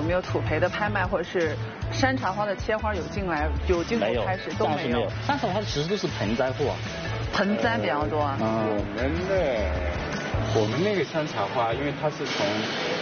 没有土培的拍卖，或者是山茶花的切花有进入开始都没有。 山茶花其实都是盆栽货， 盆栽比较多。 我们那个山茶花，因为它是从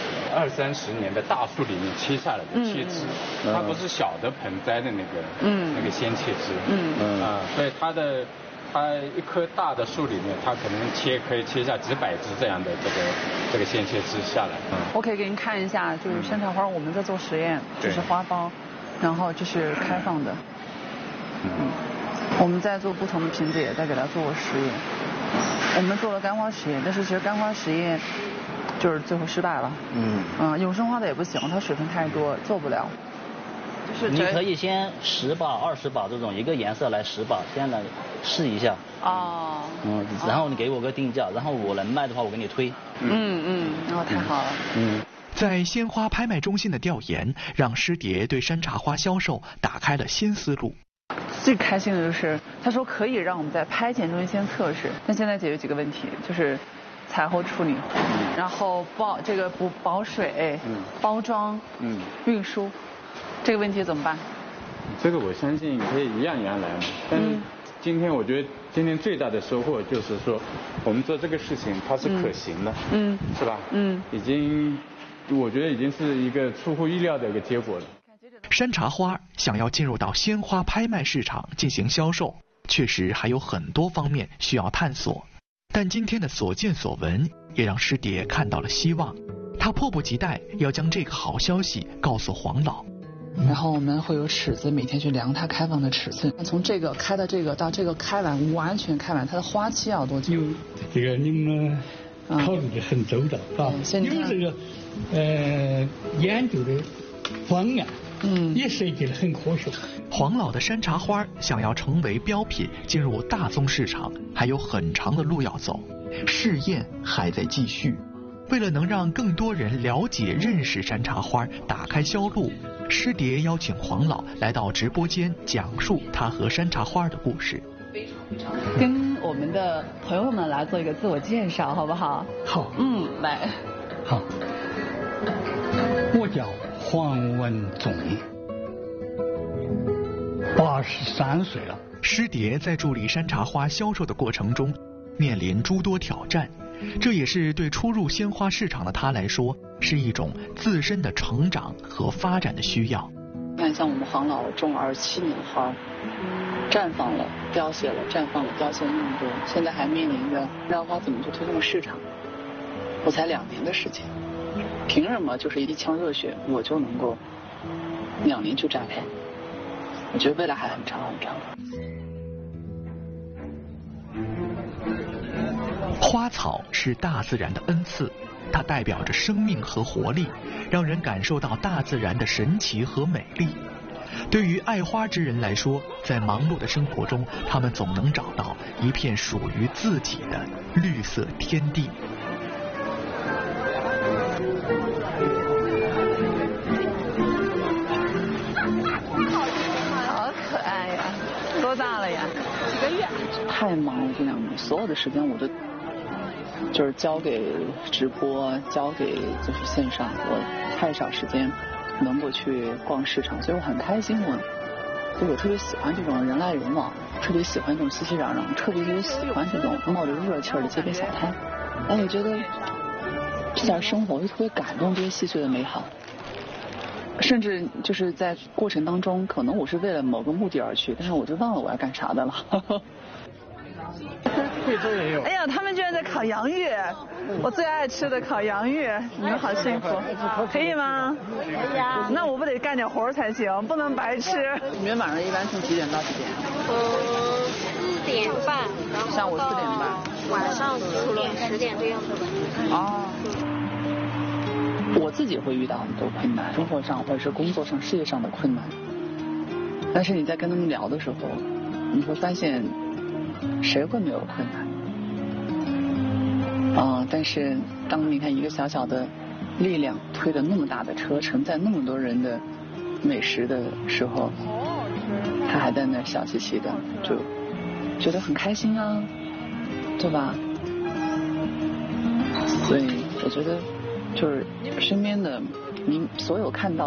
20-30年的大树里面切下来的切枝，它不是小的盆栽的那个鲜切枝，所以它一棵大的树里面，它可能可以切下几百枝这样的这个鲜切枝下来。 我可以给您看一下，就是山茶花我们在做实验，这是花苞，然后这是开放的。我们在做不同的瓶子，也在给它做过实验。我们做了干花实验，但是其实干花实验就是最后失败了。永生花的也不行，它水分太多，做不了。就是你可以先10把、20把这种一个颜色来10把，先来试一下。然后你给我个定价，然后我能卖的话我给你推。 然后太好了。 在鲜花拍卖中心的调研，让师蝶对山茶花销售打开了新思路。 最开心的就是他说可以让我们在拍前中心先测试，但现在解决几个问题，就是采后处理，然后保水、包装、运输，这个问题怎么办？ 这个我相信可以一样来嘛。但是今天我觉得今天最大的收获就是说，我们做这个事情它是可行的，是吧？我觉得已经是一个出乎意料的一个结果了。 山茶花想要进入到鲜花拍卖市场进行销售，确实还有很多方面需要探索。但今天的所见所闻也让师蝶看到了希望，他迫不及待要将这个好消息告诉黄老。 然后我们会有尺子，每天去量它开放的尺寸，从这个开的这个到这个开完完全开完，它的花期要多久？ 这个你们考虑的很周到，是吧？你们这个研究的方案。也设计得很科学。 黄老的山茶花想要成为标品进入大宗市场，还有很长的路要走，试验还在继续。为了能让更多人了解认识山茶花，打开销路，师蝶邀请黄老来到直播间讲述他和山茶花的故事。 跟我们的朋友们来做一个自我介绍，好不好？ 好。 来。 好。我叫黄文忠，83岁了。 师蝶在助力山茶花销售的过程中，面临诸多挑战，这也是对初入鲜花市场的他来说，是一种自身的成长和发展的需要。 看，像我们黄老种了27年的花，绽放了、凋谢了，绽放了、凋谢了那么多，现在还面临着让花怎么去推动市场。我才2年的时间。凭什么就是一腔热血我就能够2年去绽放？我觉得未来还很长很长。 花草是大自然的恩赐，它代表着生命和活力，让人感受到大自然的神奇和美丽。对于爱花之人来说，在忙碌的生活中，他们总能找到一片属于自己的绿色天地。 好可爱呀！多大了呀？1个月。太忙了，这2年，所有的时间我都就是交给直播，交给就是线上，我太少时间能够去逛市场，所以我很开心。我特别喜欢这种人来人往，特别喜欢这种熙熙攘攘，特别喜欢这种冒着热气的街边小摊。我觉得这点生活就特别感动，这些细碎的美好。甚至就是在过程当中，可能我是为了某个目的而去，但是我就忘了我要干啥的了。 贵州也有。 哎呀，他们居然在烤洋芋，我最爱吃的烤洋芋，你们好幸福，可以吗？可以呀。那我不得干点活才行，不能白吃。你们晚上一般从几点到几点 ？4点半，然后上午4点半， 晚上9点、10点这样的。 哦。我自己会遇到很多困难，生活上或者是工作上、事业上的困难。但是你在跟他们聊的时候，你会发现，谁会没有困难？但是当你看一个小小的力量推着那么大的车，承载那么多人的美食的时候，他还在那笑嘻嘻的，就觉得很开心啊，对吧？所以我觉得。就是身边的您所有看到